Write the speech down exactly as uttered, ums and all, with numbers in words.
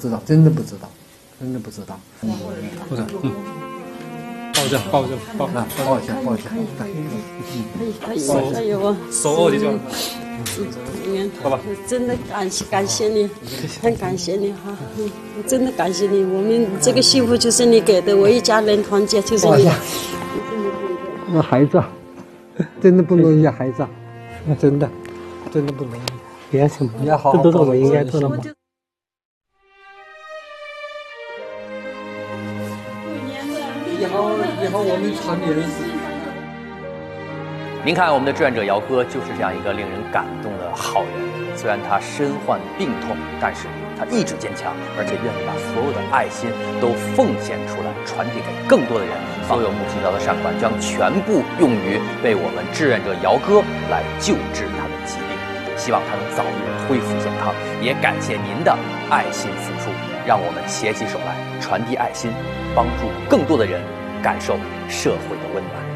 知道，真的不知道，真的不知道。嗯， 不是，嗯，抱一下，抱一下，抱， 啊，抱一下，抱一下。 可以，可以，可以，我手握起就好。 嗯， 爸爸， 真的感谢感谢你，很感谢你哈，嗯，真的感谢你，我们这个幸福就是你给的，我一家人团结就是你。 那孩子，真的不容易啊，孩子，真的，真的不容易。别什么，你要好好，这都是我们应该做的吗？以后，以后我们传也是。 您看，我们的志愿者姚哥就是这样一个令人感动的好人。虽然他身患病痛，但是他意志坚强，而且愿意把所有的爱心都奉献出来，传递给更多的人。所有募集到的善款将全部用于为我们志愿者姚哥来救治他的疾病，希望他能早日恢复健康。也感谢您的爱心付出，让我们携起手来，传递爱心，帮助更多的人感受社会的温暖。